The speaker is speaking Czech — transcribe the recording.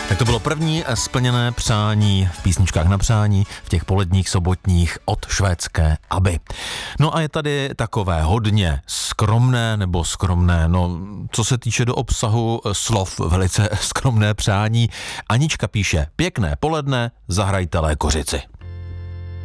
Tak to bylo první splněné přání v písničkách na přání v těch poledních sobotních od švédské ABBY. No a je tady takové hodně skromné, no co se týče do obsahu slov, velice skromné přání. Anička píše: pěkné poledne, zahrajte Lékořici.